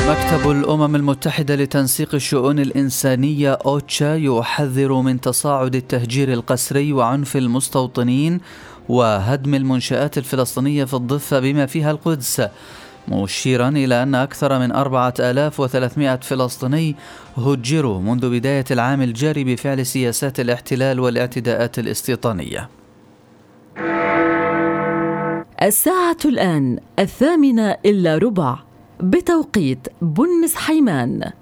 مكتب الأمم المتحدة لتنسيق الشؤون الإنسانية أوتشا يحذر من تصاعد التهجير القسري وعنف المستوطنين وهدم المنشآت الفلسطينية في الضفة بما فيها القدس، مشيرا إلى أن أكثر من 4300 فلسطيني هجروا منذ بداية العام الجاري بفعل سياسات الاحتلال والاعتداءات الاستيطانية. الساعة الآن 8:45 بتوقيت بنس حيمان.